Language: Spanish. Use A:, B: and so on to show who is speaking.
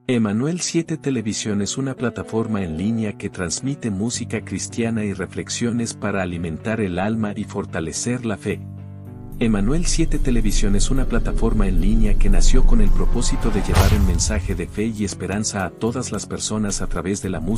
A: Emanuel 7 Televisión es una plataforma en línea que transmite música cristiana y reflexiones para alimentar el alma y fortalecer la fe. Emanuel 7 Televisión es una plataforma en línea que nació con el propósito de llevar un mensaje de fe y esperanza a todas las personas a través de la música